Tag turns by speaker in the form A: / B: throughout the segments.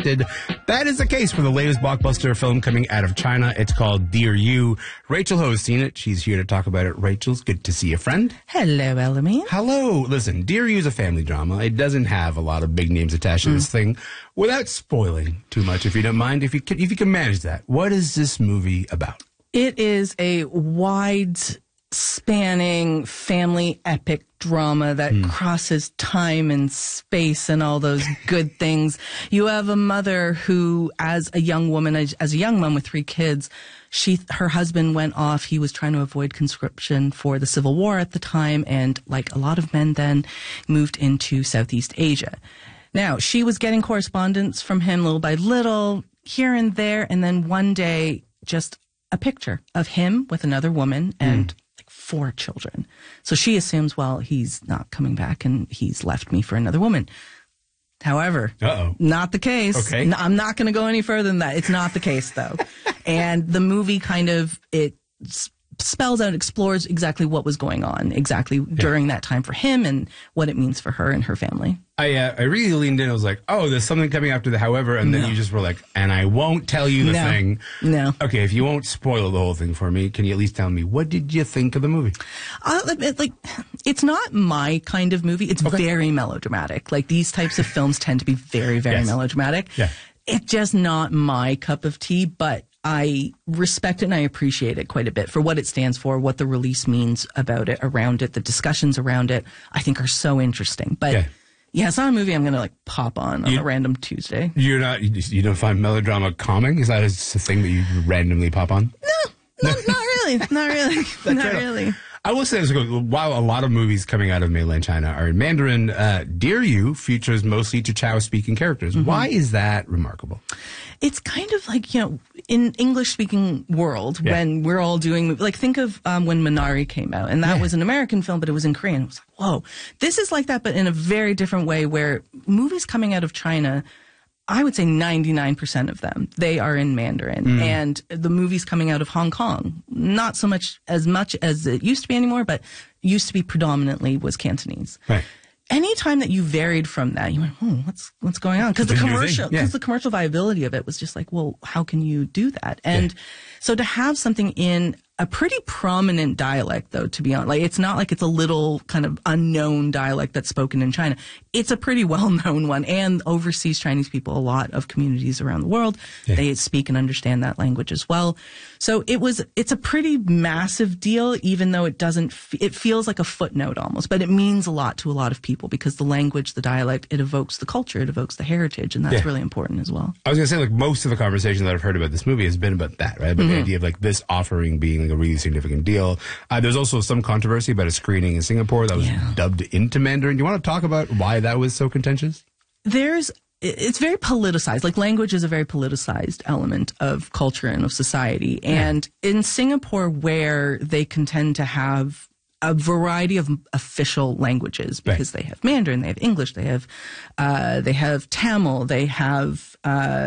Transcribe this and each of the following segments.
A: expected. That is the case for the latest blockbuster film coming out of China. It's called Dear You. Rachel Ho has seen it. She's here to talk about it. Rachel, it's good to see you, friend.
B: Hello, Ellamy.
A: Hello. Listen, Dear You is a family drama. It doesn't have a lot of big names attached to this thing. Without spoiling too much, if you don't mind, if you can manage that, what is this movie about?
B: It is a wide-spanning family epic drama that crosses time and space and all those good things. You have a mother who, as a young woman, as a young mom with 3 kids, her husband went off. He was trying to avoid conscription for the Civil War at the time, and like a lot of men then, moved into Southeast Asia. Now, she was getting correspondence from him little by little, here and there, and then one day, just a picture of him with another woman and 4 children. So she assumes, well, he's not coming back and he's left me for another woman. However, not the case.
A: Okay.
B: I'm not going to go any further than that. It's not the case, though. And the movie it spells out, explores exactly what was going on exactly during that time for him and what it means for her and her family.
A: I really leaned in. I was like, oh, there's something coming after the however, and then you just were like, and I won't tell you the thing.
B: No.
A: Okay, if you won't spoil the whole thing for me, can you at least tell me, what did you think of the movie?
B: It's not my kind of movie. It's very melodramatic. Like, these types of films tend to be very, very melodramatic.
A: Yeah.
B: It's just not my cup of tea, but I respect it and I appreciate it quite a bit for what it stands for, what the release means about it, around it, the discussions around it, I think are so interesting. But yeah, it's not a movie I'm going to pop on a random Tuesday.
A: You don't find melodrama calming? Is that a thing that you randomly pop on?
B: No, not really. Not really. Not really.
A: I will say this, while a lot of movies coming out of mainland China are in Mandarin, Dear You features mostly Chichao-speaking characters. Why is that remarkable?
B: It's kind of like, in English-speaking world, when we're all doing, like, think of when Minari came out, and that was an American film, but it was in Korean. It was like, whoa, this is like that, but in a very different way, where movies coming out of China, I would say 99% of them, they are in Mandarin. And the movies coming out of Hong Kong, not so much as it used to be anymore, but used to be predominantly was Cantonese.
A: Right.
B: Anytime that you varied from that, you went, what's going on? Because the commercial viability of it was just like, well, how can you do that? And so to have something in a pretty prominent dialect, though, to be honest, like, it's not like it's a little kind of unknown dialect that's spoken in China. It's a pretty well-known one, and overseas Chinese people, a lot of communities around the world, they speak and understand that language as well. So it's a pretty massive deal, even though it feels like a footnote almost, but it means a lot to a lot of people because the language, the dialect, it evokes the culture, it evokes the heritage, and that's really important as well.
A: I was going to say, like, most of the conversation that I've heard about this movie has been about that, right? About the idea of, like, this offering being like a really significant deal. There's also some controversy about a screening in Singapore that was dubbed into Mandarin. Do you want to talk about why that was so contentious?
B: It's very politicized. Like, language is a very politicized element of culture and of society. And in Singapore, where they contend to have a variety of official languages, because they have Mandarin, they have English, they have Tamil, they have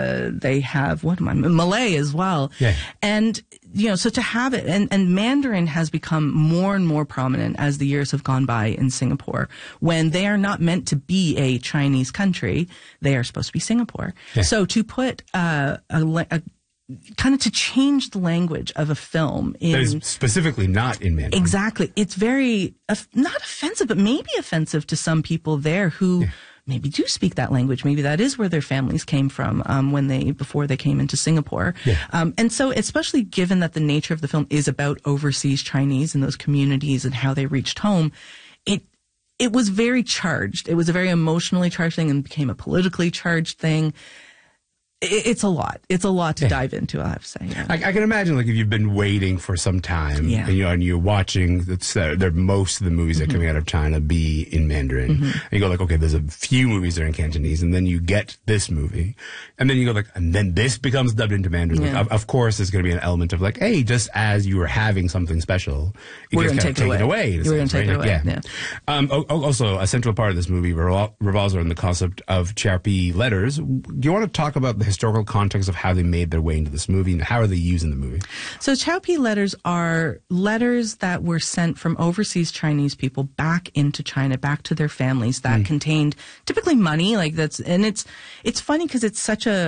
B: Malay as well. Yeah. And so to have it, and Mandarin has become more and more prominent as the years have gone by in Singapore, when they are not meant to be a Chinese country, they are supposed to be Singapore. Yeah. So to put kind of to change the language of a film that
A: is specifically not in Mandarin.
B: Exactly. It's very, not offensive, but maybe offensive to some people there who maybe do speak that language. Maybe that is where their families came from before they came into Singapore. Yeah. And so, especially given that the nature of the film is about overseas Chinese and those communities and how they reached home, it was very charged. It was a very emotionally charged thing and became a politically charged thing. It's a lot. It's a lot to dive into, I have to say. Yeah.
A: I can imagine, like, if you've been waiting for some time, and you're watching, most of the movies that are coming out of China be in Mandarin, and you go like, okay, there's a few movies that are in Cantonese, and then you get this movie, and then you go like, and then this becomes dubbed into Mandarin. Yeah. Like, of course, there's going to be an element of like, hey, just as you were having something special,
B: we're going to take it away.
A: We're going to take it away. Yeah. Also, a central part of this movie revolves around the concept of Qiaopi letters. Do you want to talk about the historical context of how they made their way into this movie and how are they used in the movie?
B: So Qiaopi letters are letters that were sent from overseas Chinese people back into China, back to their families, that contained typically money, like it's funny because it's such a